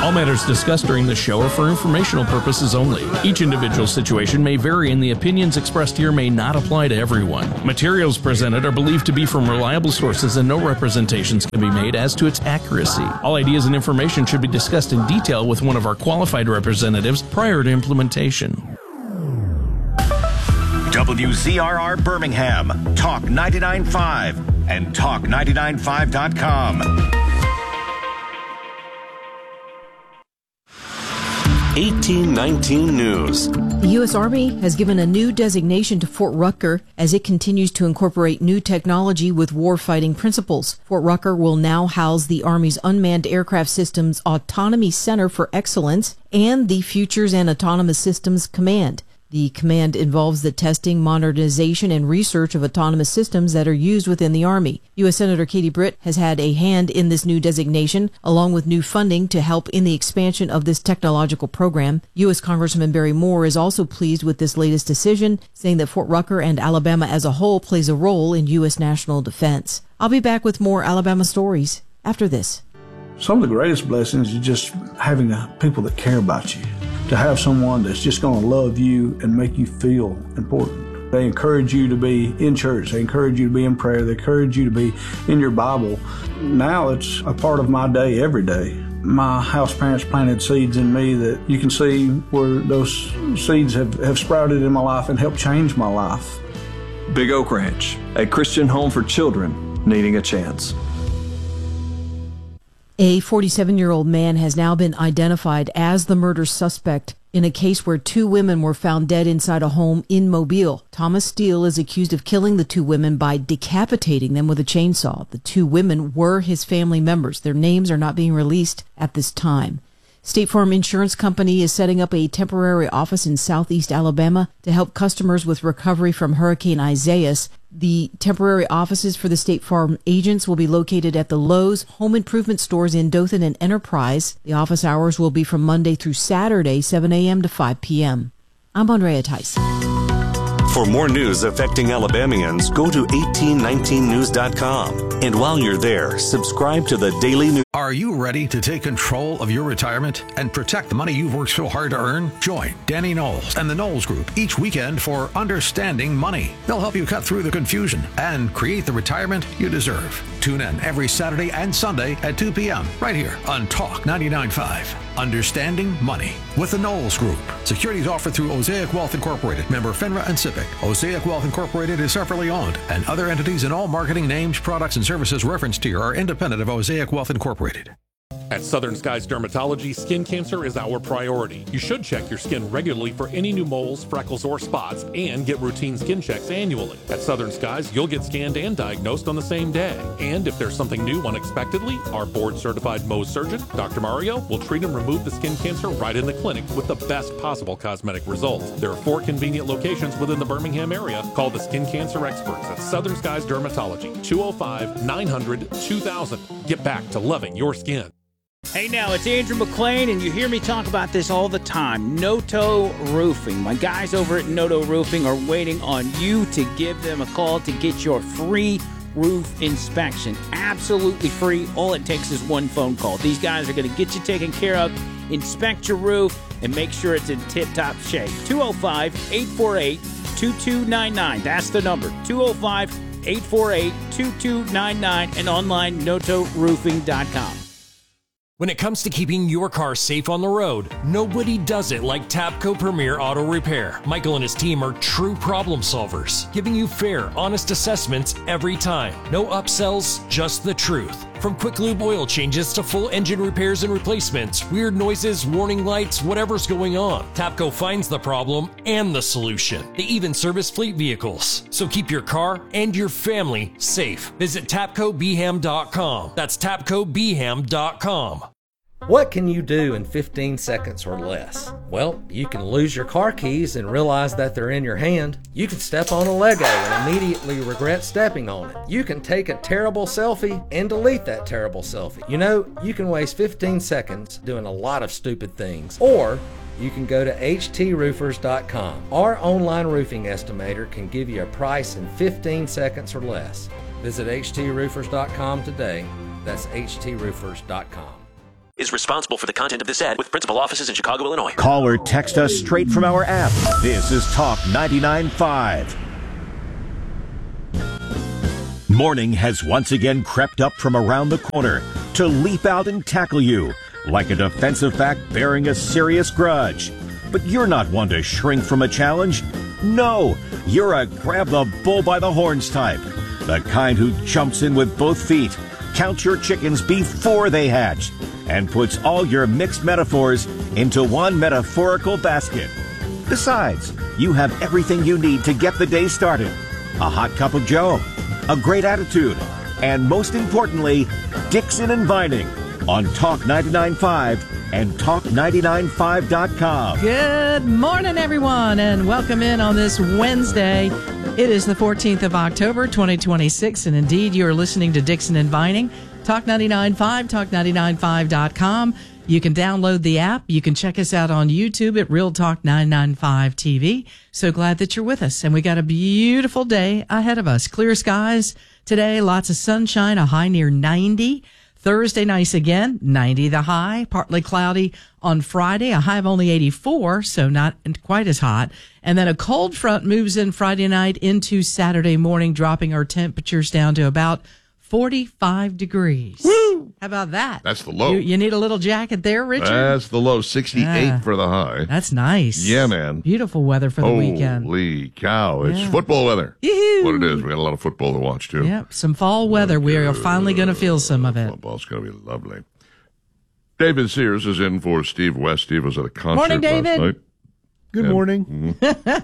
All matters discussed during this show are for informational purposes only. Each individual situation may vary, and the opinions expressed here may not apply to everyone. Materials presented are believed to be from reliable sources, and no representations can be made as to its accuracy. All ideas and information should be discussed in detail with one of our qualified representatives prior to implementation. WZRR Birmingham, Talk 99.5 and Talk995.com. 1819 News. The U.S. Army has given a new designation to Fort Rucker as it continues to incorporate new technology with warfighting principles. Fort Rucker will now house the Army's Unmanned Aircraft Systems Autonomy Center for Excellence and the Futures and Autonomous Systems Command. The command involves the testing, modernization, and research of autonomous systems that are used within the Army. U.S. Senator Katie Britt has had a hand in this new designation, along with new funding to help in the expansion of this technological program. U.S. Congressman Barry Moore is also pleased with this latest decision, saying that Fort Rucker and Alabama as a whole plays a role in U.S. national defense. I'll be back with more Alabama stories after this. Some of the greatest blessings is just having people that care about you. To have someone that's just going to love you and make you feel important. They encourage you to be in church. They encourage you to be in prayer. They encourage you to be in your Bible. Now it's a part of my day every day. My house parents planted seeds in me that you can see where those seeds have sprouted in my life and helped change my life. Big Oak Ranch, a Christian home for children needing a chance. A 47-year-old man has now been identified as the murder suspect in a case where two women were found dead inside a home in Mobile. Thomas Steele is accused of killing the two women by decapitating them with a chainsaw. The two women were his family members. Their names are not being released at this time. State Farm Insurance Company is setting up a temporary office in southeast Alabama to help customers with recovery from Hurricane Isaias. The temporary offices for the State Farm agents will be located at the Lowe's home improvement stores in Dothan and Enterprise. The office hours will be from Monday through Saturday, 7 a.m. to 5 p.m. I'm Andrea Tice. For more news affecting Alabamians, go to 1819news.com. And while you're there, subscribe to the Daily News. Are you ready to take control of your retirement and protect the money you've worked so hard to earn? Join Danny Knowles and the Knowles Group each weekend for Understanding Money. They'll help you cut through the confusion and create the retirement you deserve. Tune in every Saturday and Sunday at 2 p.m. right here on Talk 99.5. Understanding Money with the Knowles Group. Securities offered through Osaic Wealth Incorporated, member FINRA and SIPC. Osaic Wealth Incorporated is separately owned, and other entities and all marketing names, products, and services referenced here are independent of Osaic Wealth Incorporated. At Southern Skies Dermatology, skin cancer is our priority. You should check your skin regularly for any new moles, freckles, or spots, and get routine skin checks annually. At Southern Skies, you'll get scanned and diagnosed on the same day. And if there's something new unexpectedly, our board-certified Mohs surgeon, Dr. Mario, will treat and remove the skin cancer right in the clinic with the best possible cosmetic results. There are 4 convenient locations within the Birmingham area. Call the skin cancer experts at Southern Skies Dermatology, 205-900-2000. Get back to loving your skin. Hey now, it's Andrew McLean, and you hear me talk about this all the time. Noto Roofing. My guys over at Noto Roofing are waiting on you to give them a call to get your free roof inspection. Absolutely free. All it takes is one phone call. These guys are going to get you taken care of, inspect your roof, and make sure it's in tip-top shape. 205-848-2299. That's the number. 205-848-2299 and online notoroofing.com. When it comes to keeping your car safe on the road, nobody does it like Tapco Premier Auto Repair. Michael and his team are true problem solvers, giving you fair, honest assessments every time. No upsells, just the truth. From quick lube oil changes to full engine repairs and replacements, weird noises, warning lights, whatever's going on, Tapco finds the problem and the solution. They even service fleet vehicles. So keep your car and your family safe. Visit TapcoBeham.com. That's TapcoBeham.com. What can you do in 15 seconds or less? Well, you can lose your car keys and realize that they're in your hand. You can step on a Lego and immediately regret stepping on it. You can take a terrible selfie and delete that terrible selfie. You know, you can waste 15 seconds doing a lot of stupid things. Or you can go to HTRoofers.com. Our online roofing estimator can give you a price in 15 seconds or less. Visit HTRoofers.com today. That's HTRoofers.com. is responsible for the content of this ad with principal offices in Chicago, Illinois. Call or text us straight from our app. This is Talk 99.5. Morning has once again crept up from around the corner to leap out and tackle you like a defensive back bearing a serious grudge. But you're not one to shrink from a challenge. No, you're a grab the bull by the horns type. The kind who jumps in with both feet, counts your chickens before they hatch, and puts all your mixed metaphors into one metaphorical basket. Besides, you have everything you need to get the day started. A hot cup of joe, a great attitude, and most importantly, Dixon and Vining on Talk 99.5 and Talk995.com. Good morning, everyone, and welcome in on this Wednesday. It is the 14th of October, 2026, and indeed, you are listening to Dixon and Vining, Talk 99.5, Talk995.com. You can download the app. You can check us out on YouTube at Real Talk 995 TV. So glad that you're with us. And we got a beautiful day ahead of us. Clear skies today, lots of sunshine, a high near 90. Thursday, nice again, 90 the high, partly cloudy on Friday, a high of only 84, so not quite as hot. And then a cold front moves in Friday night into Saturday morning, dropping our temperatures down to about 45 degrees. Woo! How about that? That's the low. You need a little jacket there, Richard? That's the low. 68 for the high. That's nice. Yeah, man. Beautiful weather for the weekend. Holy cow. It's football weather. Yoo-hoo. What it is. We got a lot of football to watch, too. Yep, some fall weather. We are finally going to feel some of it. Football's going to be lovely. David Sears is in for Steve West. Steve was at a concert Morning, David. last night. Good morning.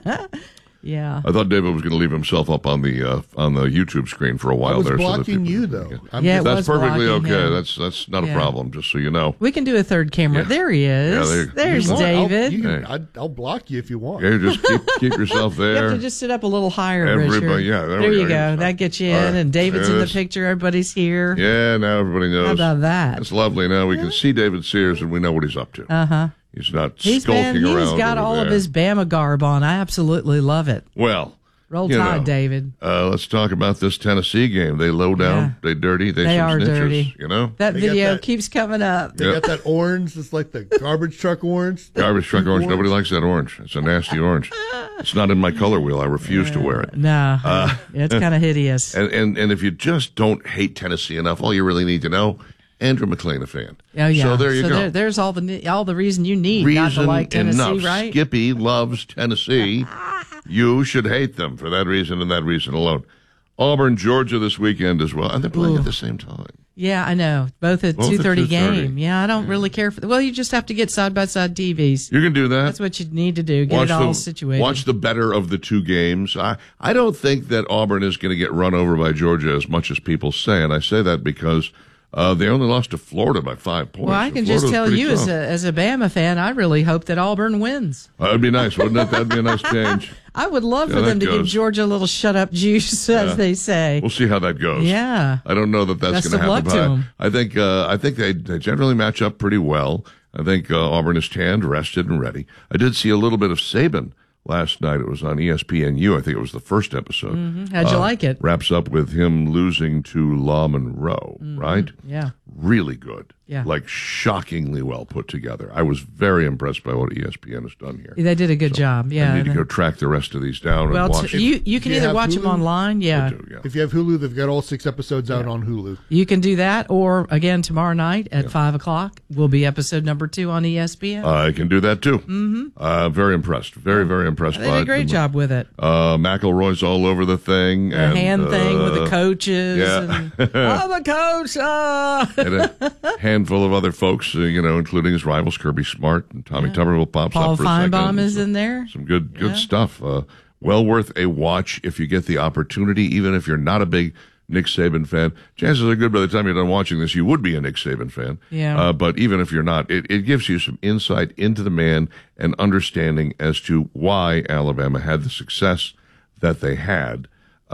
Yeah. I thought David was going to leave himself up on the YouTube screen for a while. I was there, blocking so that you, though. That's perfectly okay. Him. That's not a problem, just so you know. We can do a third camera. Yeah. There he is. Yeah, There's David. I'll block you if you want. Yeah, just keep yourself there. You have to just sit up a little higher, Everybody, Richard. yeah, there you go. That gets you in, and David's in the picture. Everybody's here. Yeah, now everybody knows. How about that? It's lovely. Now we can see David Sears, and we know what he's up to. Uh-huh. He's not skulking around. He's got all of his Bama garb on. I absolutely love it. Well, roll Tide, David. Let's talk about this Tennessee game. They low down, they dirty, they some are snitches, dirty. You know? That video keeps coming up. They got that orange. It's like the garbage truck orange. Garbage truck orange. Nobody likes that orange. It's a nasty orange. It's not in my color wheel. I refuse to wear it. No, it's kind of hideous. And if you just don't hate Tennessee enough, all you really need to know, Andrew McLean a fan. Oh yeah. So there you go. There's all the reason you need not to like Tennessee, enough. right? Skippy loves Tennessee. You should hate them for that reason and that reason alone. Auburn, Georgia this weekend as well. And they're playing at the same time. Yeah, I know. Both at 2:30 game. Yeah, I don't really care for. Well, you just have to get side-by-side TVs. You can do that. That's what you need to do. Get it all situated. Watch the better of the two games. I don't think that Auburn is going to get run over by Georgia as much as people say. And I say that because they only lost to Florida by 5 points. Well, I can just tell you as a Bama fan, I really hope that Auburn wins. That'd be nice, wouldn't it? That'd be a nice change. I would love for them to give Georgia a little shut-up juice, as they say. We'll see how that goes. Yeah. I don't know that that's going to happen. Best of luck to them. I think they generally match up pretty well. I think Auburn is tanned, rested, and ready. I did see a little bit of Saban last night. It was on ESPNU. I think it was the first episode. Mm-hmm. How'd you like it? Wraps up with him losing to La Monroe, right? Yeah. Really good. Yeah. Like shockingly well put together. I was very impressed by what ESPN has done here. They did a good job. Yeah. I need to go track the rest of these down and watch. You can either watch them online. Yeah. If you have Hulu, they've got all 6 episodes out on Hulu. You can do that, or again tomorrow night at 5:00 will be episode number 2 on ESPN. I can do that too. Mm-hmm. Very impressed. Very, very impressed. They did a great job with it. McElroy's all over the thing. The hand thing with the coaches. Yeah. And, I'm a coach. And a handful of other folks, including his rivals, Kirby Smart and Tommy Tuberville pops Paul up for a second. Feinbaum is in there. Some good stuff. Well worth a watch if you get the opportunity, even if you're not a big Nick Saban fan. Chances are good by the time you're done watching this, you would be a Nick Saban fan. Yeah. But even if you're not, it gives you some insight into the man and understanding as to why Alabama had the success that they had.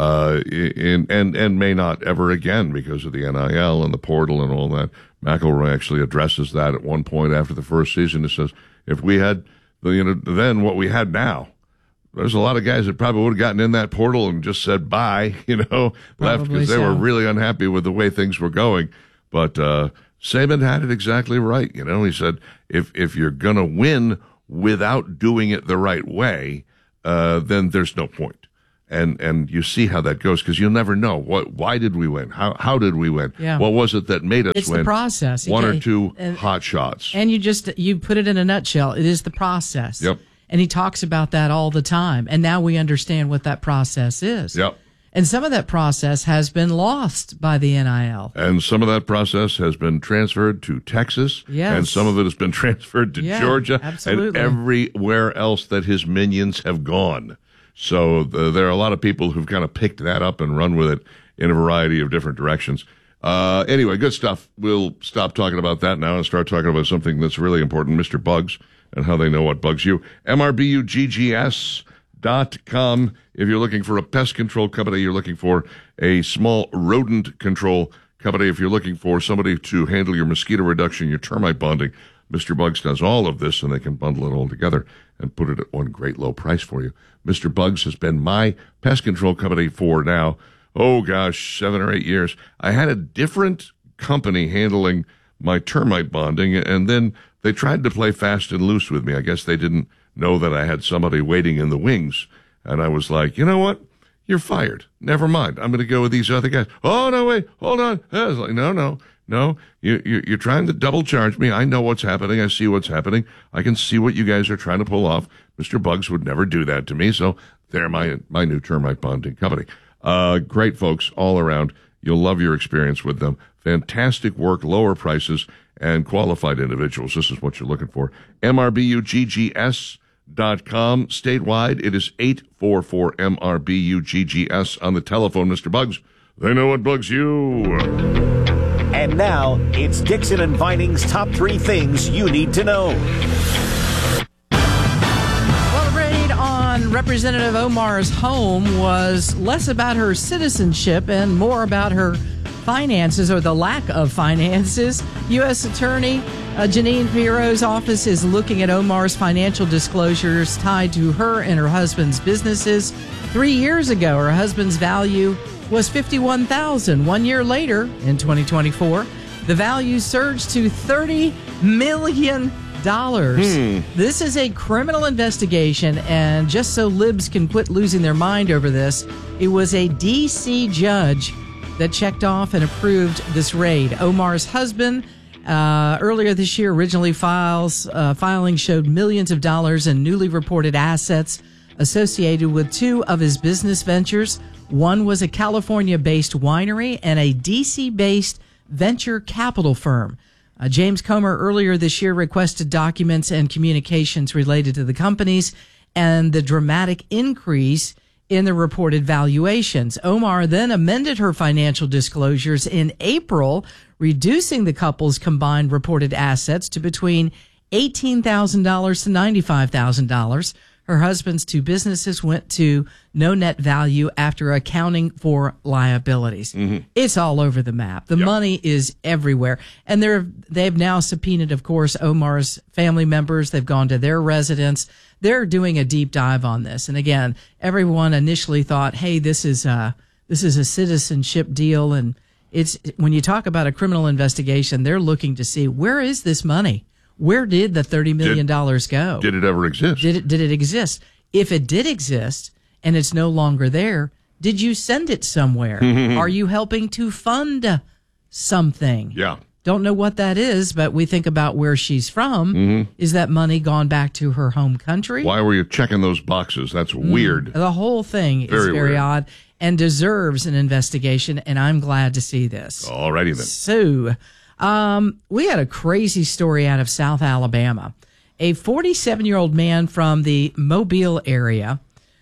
And may not ever again because of the NIL and the portal and all that. McElroy actually addresses that at one point after the first season. He says, if we had then what we had now, there's a lot of guys that probably would have gotten in that portal and just said bye, left because they were really unhappy with the way things were going. But Saban had it exactly right. He said, if you're going to win without doing it the right way, then there's no point. And you see how that goes, because you'll never know. Why did we win? How did we win? Yeah. What was it that made us win? It's the process. One or two hot shots. And you put it in a nutshell. It is the process. Yep. And he talks about that all the time. And now we understand what that process is. Yep. And some of that process has been lost by the NIL. And some of that process has been transferred to Texas. Yes. And some of it has been transferred to Georgia. Absolutely. And everywhere else that his minions have gone. So there are a lot of people who've kind of picked that up and run with it in a variety of different directions. Anyway, good stuff. We'll stop talking about that now and start talking about something that's really important, Mr. Bugs, and how they know what bugs you. MRBUGGS.com. If you're looking for a pest control company, you're looking for a small rodent control company, if you're looking for somebody to handle your mosquito reduction, your termite bonding, Mr. Bugs does all of this, and they can bundle it all together and put it at one great low price for you. Mr. Bugs has been my pest control company for now, 7 or 8 years. I had a different company handling my termite bonding, and then they tried to play fast and loose with me. I guess they didn't know that I had somebody waiting in the wings, and I was like, you know what? You're fired. Never mind. I'm going to go with these other guys. Oh, no, wait, hold on. I was like, no. You're trying to double charge me. I know what's happening. I see what's happening. I can see what you guys are trying to pull off. Mr. Bugs would never do that to me, so they're my new termite bonding company. Great folks all around. You'll love your experience with them. Fantastic work, lower prices, and qualified individuals. This is what you're looking for. MRBUGGS.com. Statewide, it is 844-MRBUGGS on the telephone. Mr. Bugs, they know what bugs you. And now, it's Dixon and Vining's top 3 things you need to know. Well, the raid on Representative Omar's home was less about her citizenship and more about her finances, or the lack of finances. U.S. Attorney Janine Pirro's office is looking at Omar's financial disclosures tied to her and her husband's businesses. 3 years ago, her husband's value was $51,000. 1 year later, in 2024, the value surged to $30 million. This is a criminal investigation, and just so libs can quit losing their mind over this, it was a D.C. judge that checked off and approved this raid. Omar's husband, earlier this year, originally filing showed millions of dollars in newly reported assets associated with 2 of his business ventures. One was a California-based winery and a D.C.-based venture capital firm. James Comer earlier this year requested documents and communications related to the companies and the dramatic increase in the reported valuations. Omar then amended her financial disclosures in April, reducing the couple's combined reported assets to between $18,000 to $95,000. Her husband's 2 businesses went to no net value after accounting for liabilities. Mm-hmm. It's all over the map. The money is everywhere. And they've now subpoenaed, of course, Omar's family members. They've gone to their residence. They're doing a deep dive on this. And again, everyone initially thought, hey, this is a citizenship deal. And it's when you talk about a criminal investigation, they're looking to see, where is this money? Where did the $30 million go? Did it ever exist? Did it exist? If it did exist and it's no longer there, did you send it somewhere? Are you helping to fund something? Yeah. Don't know what that is, but we think about where she's from. Mm-hmm. Is that money gone back to her home country? Why were you checking those boxes? That's weird. The whole thing is very odd and deserves an investigation, and I'm glad to see this. All righty then. So, we had a crazy story out of South Alabama. A 47-year-old man from the Mobile area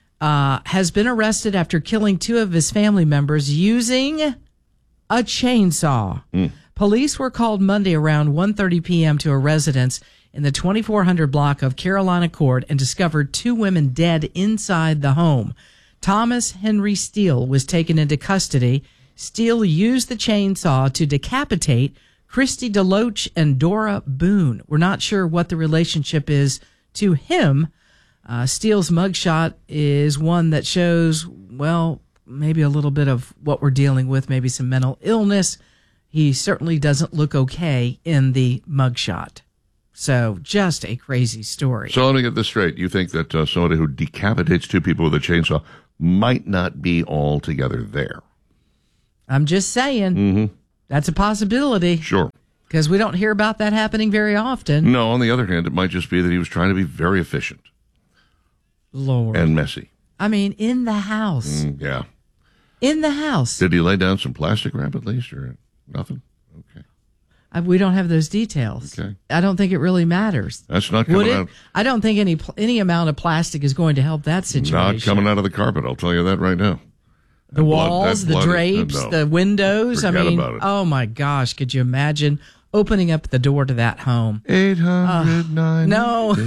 has been arrested after killing 2 of his family members using a chainsaw. Police were called Monday around 1:30 p.m. to a residence in the 2400 block of Carolina Court and discovered 2 women dead inside the home. Thomas Henry Steele was taken into custody. Steele used the chainsaw to decapitate Christy DeLoach and Dora Boone. We're not sure what the relationship is to him. Steele's mugshot is one that shows, well, maybe a little bit of what we're dealing with, maybe some mental illness. he certainly doesn't look okay in the mugshot. So just a crazy story. So let me get this straight. You think that somebody who decapitates two people with a chainsaw might not be altogether there? I'm just saying that's a possibility. Sure. Because we don't hear about that happening very often. No, on the other hand, it might just be that he was trying to be very efficient. Lord. And messy. I mean, in the house. Yeah. In the house. Did he lay down some plastic wrap at least, or nothing? Okay. We don't have those details. Okay. I don't think it really matters. That's not coming out. I don't think any amount of plastic is going to help that situation. Not coming out of the carpet, I'll tell you that right now. The walls, the drapes, the windows. Forget I mean, about it. Oh my gosh, could you imagine opening up the door to that home? 800 No.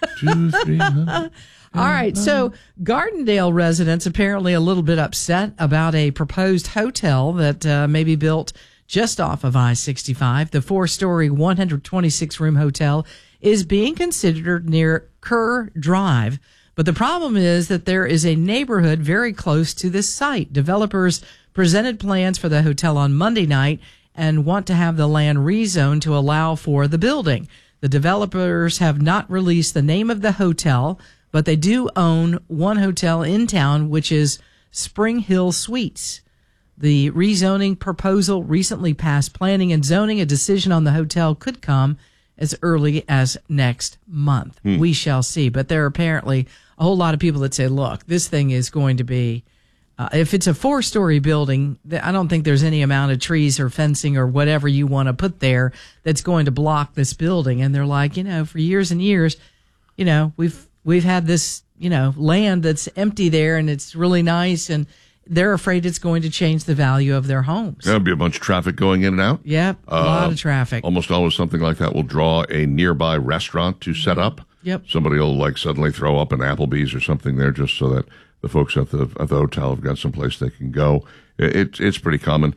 200. All right, so Gardendale residents apparently a little bit upset about a proposed hotel that may be built just off of I-65. The 4-story, 126-room hotel is being considered near Kerr Drive. But the problem is that there is a neighborhood very close to this site. Developers presented plans for the hotel on Monday night and want to have the land rezoned to allow for the building. The developers have not released the name of the hotel, but they do own one hotel in town, which is Spring Hill Suites. The rezoning proposal recently passed planning and zoning. A decision on the hotel could come as early as next month. We shall see. But there are apparently a whole lot of people that say, look, this thing is going to be, if it's a 4-story building, I don't think there's any amount of trees or fencing or whatever you want to put there that's going to block this building. And they're like, for years and years, we've had this, land that's empty there and it's really nice, and they're afraid it's going to change the value of their homes. There'll be a bunch of traffic going in and out. Yep, a lot of traffic. Almost always something like that will draw a nearby restaurant to set up. Yep. Somebody will suddenly throw up an Applebee's or something there just so that the folks at the hotel have got some place they can go. It's pretty common.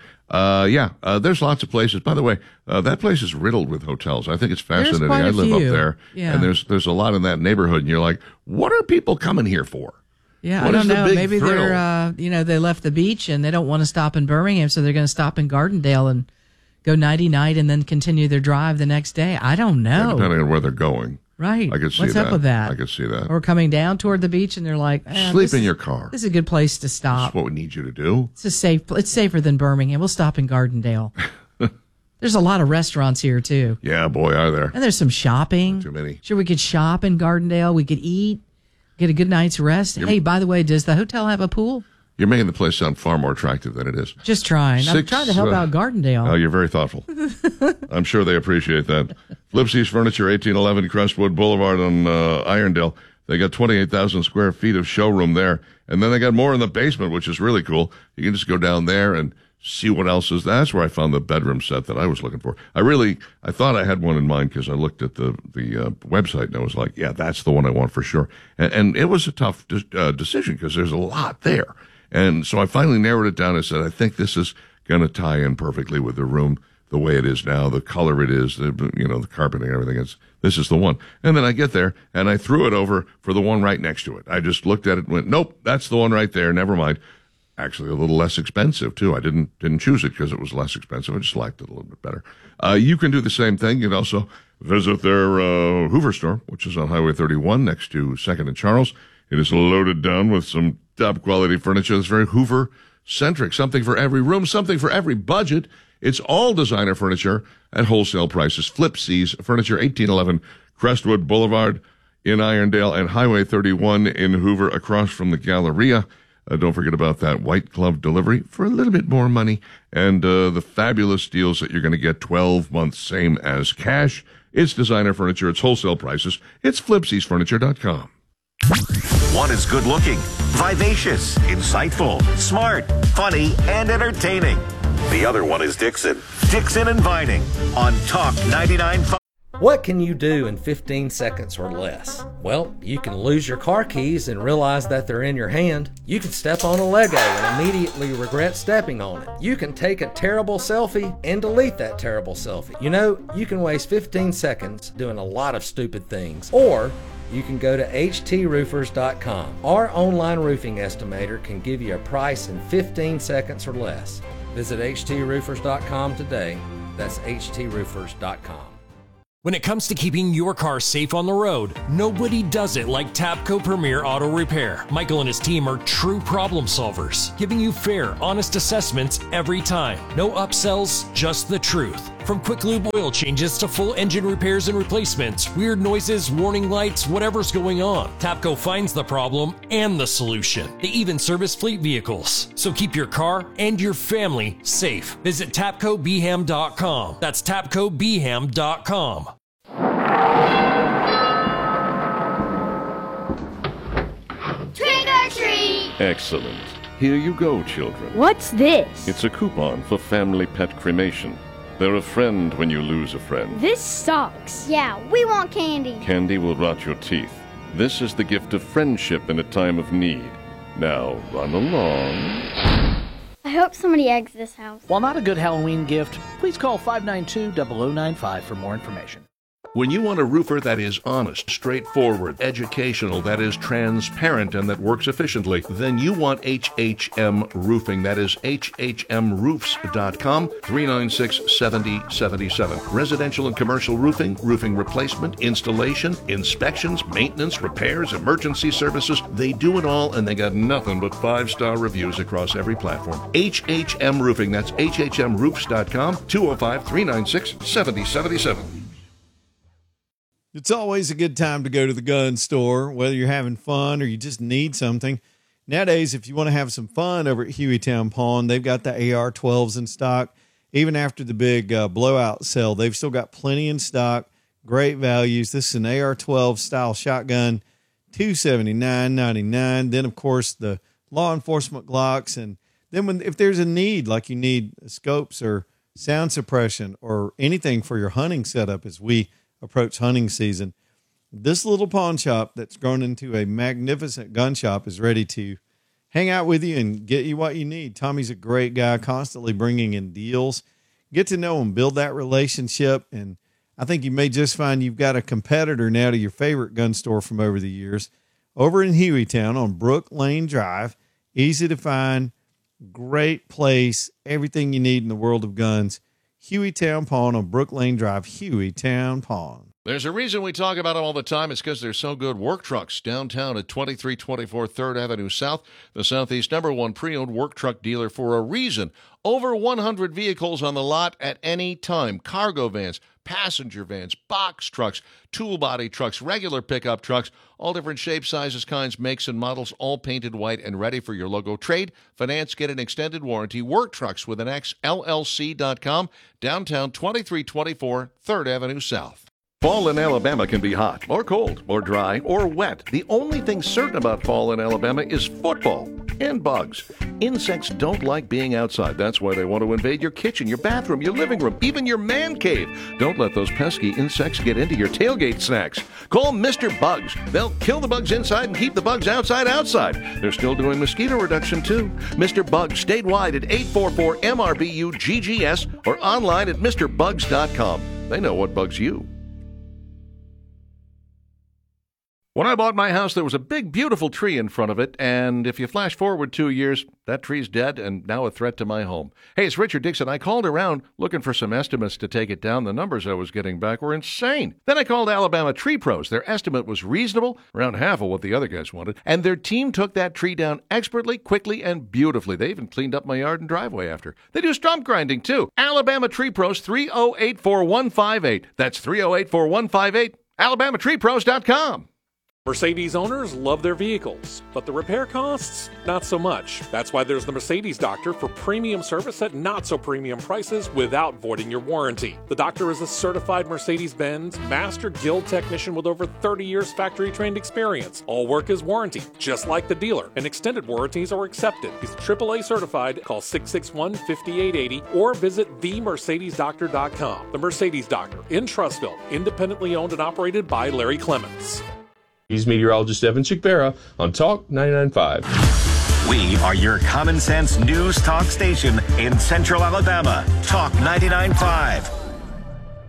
There's lots of places. By the way, that place is riddled with hotels. I think it's fascinating. I live up there, and there's a lot in that neighborhood, and you're like, what are people coming here for? Yeah, what I don't know. Maybe thrill? they're, they left the beach and they don't want to stop in Birmingham, so they're going to stop in Gardendale and go nighty-night and then continue their drive the next day. I don't know. Yeah, depending on where they're going. Right. I could see What's that. up with that? I could see that. Or coming down toward the beach and they're like, sleep in your car. This is a good place to stop. That's what we need you to do. It's safer than Birmingham. We'll stop in Gardendale. There's a lot of restaurants here too. Yeah, boy, are there. And there's some shopping. Not too many. Sure, we could shop in Gardendale. We could eat, get a good night's rest. Hey, by the way, does the hotel have a pool? You're making the place sound far more attractive than it is. Just trying. I'm trying to help out Gardendale. Oh, you're very thoughtful. I'm sure they appreciate that. Flipsy's Furniture, 1811 Crestwood Boulevard on Irondale. They got 28,000 square feet of showroom there. And then they got more in the basement, which is really cool. You can just go down there and see what else is. That's where I found the bedroom set that I was looking for. I thought I had one in mind because I looked at the website and I was like, yeah, that's the one I want for sure. And it was a tough decision because there's a lot there. And so I finally narrowed it down and said, I think this is going to tie in perfectly with the room the way it is now, the color it is, the carpeting and everything. This is the one. And then I get there and I threw it over for the one right next to it. I just looked at it and went, nope, that's the one right there. Never mind. Actually, a little less expensive too. I didn't choose it because it was less expensive. I just liked it a little bit better. You can do the same thing. You can also visit their Hoover store, which is on Highway 31 next to 2nd and Charles. It is loaded down with some top quality furniture that's very Hoover centric. Something for every room, something for every budget. It's all designer furniture at wholesale prices. Flipsy's Furniture, 1811 Crestwood Boulevard in Irondale and Highway 31 in Hoover across from the Galleria. Don't forget about that white glove delivery for a little bit more money and the fabulous deals that you're going to get 12 months, same as cash. It's designer furniture. It's wholesale prices. It's flipsysfurniture.com. One is good looking, vivacious, insightful, smart, funny, and entertaining. The other one is Dixon. Dixon and Vining on Talk 99.5. What can you do in 15 seconds or less? Well, you can lose your car keys and realize that they're in your hand. You can step on a Lego and immediately regret stepping on it. You can take a terrible selfie and delete that terrible selfie. You can waste 15 seconds doing a lot of stupid things. Or you can go to HTRoofers.com. Our online roofing estimator can give you a price in 15 seconds or less. Visit HTRoofers.com today That's HTRoofers.com. When it comes to keeping your car safe on the road, nobody does it like Tapco Premier Auto Repair. Michael and his team are true problem solvers, giving you fair, honest assessments every time. No upsells, just the truth. From quick lube oil changes to full engine repairs and replacements, weird noises, warning lights, whatever's going on, Tapco finds the problem and the solution. They even service fleet vehicles. So keep your car and your family safe. Visit TapcoBeham.com. That's TapcoBeham.com. Trick or treat! Excellent. Here you go, children. What's this? It's a coupon for family pet cremation. They're a friend when you lose a friend. This sucks. Yeah, we want candy. Candy will rot your teeth. This is the gift of friendship in a time of need. Now, run along. I hope somebody eggs this house. While not a good Halloween gift, please call 592-0095 for more information. When you want a roofer that is honest, straightforward, educational, that is transparent, and that works efficiently, then you want HHM Roofing. That is HHMroofs.com, 396-7077. Residential and commercial roofing, roofing replacement, installation, inspections, maintenance, repairs, emergency services. They do it all, and they got nothing but 5-star reviews across every platform. HHM Roofing. That's HHMroofs.com, 205-396-7077. It's always a good time to go to the gun store, whether you're having fun or you just need something. Nowadays, if you want to have some fun over at Hueytown Pawn, they've got the AR-12s in stock. Even after the big blowout sale, they've still got plenty in stock. Great values. This is an AR-12 style shotgun, $279.99. Then, of course, the law enforcement Glocks. And then if there's a need, like you need scopes or sound suppression or anything for your hunting setup as we approach hunting season, this little pawn shop that's grown into a magnificent gun shop is ready to hang out with you and get you what you need. Tommy's a great guy, constantly bringing in deals. Get to know him, build that relationship, and I think you may just find you've got a competitor now to your favorite gun store from over the years. Over in Hueytown on Brook Lane Drive, easy to find, great place, everything you need in the world of guns. Hueytown Pawn on Brook Lane Drive, Hueytown Pawn. There's a reason we talk about them all the time. It's because they're so good. Work Trucks downtown at 2324 3rd Avenue South, the Southeast #1 pre-owned work truck dealer for a reason. Over 100 vehicles on the lot at any time. Cargo vans, passenger vans, box trucks, tool body trucks, regular pickup trucks, all different shapes, sizes, kinds, makes, and models, all painted white and ready for your logo. Trade, finance, get an extended warranty. Work Trucks with an X, LLC.com, downtown 2324 3rd Avenue South. Fall in Alabama can be hot, or cold, or dry, or wet. The only thing certain about fall in Alabama is football and bugs. Insects don't like being outside. That's why they want to invade your kitchen, your bathroom, your living room, even your man cave. Don't let those pesky insects get into your tailgate snacks. Call Mr. Bugs. They'll kill the bugs inside and keep the bugs outside. They're still doing mosquito reduction, too. Mr. Bugs, statewide at 844-MRBU-GGS or online at MrBugs.com. They know what bugs you. When I bought my house, there was a big, beautiful tree in front of it, and if you flash forward 2 years, that tree's dead and now a threat to my home. Hey, it's Richard Dixon. I called around looking for some estimates to take it down. The numbers I was getting back were insane. Then I called Alabama Tree Pros. Their estimate was reasonable, around half of what the other guys wanted, and their team took that tree down expertly, quickly, and beautifully. They even cleaned up my yard and driveway after. They do stump grinding, too. Alabama Tree Pros, 308-4158. That's 308-4158. AlabamaTreePros.com. Mercedes owners love their vehicles, but the repair costs, not so much. That's why there's the Mercedes Doctor for premium service at not so premium prices without voiding your warranty. The Doctor is a certified Mercedes-Benz Master Guild technician with over 30 years factory-trained experience. All work is warranted, just like the dealer, and extended warranties are accepted. He's AAA certified. Call 661-5880 or visit themercedesdoctor.com. The Mercedes Doctor in Trussville, independently owned and operated by Larry Clements. He's meteorologist Evan Chigbera on Talk 99.5. We are your common sense news talk station in Central Alabama. Talk 99.5.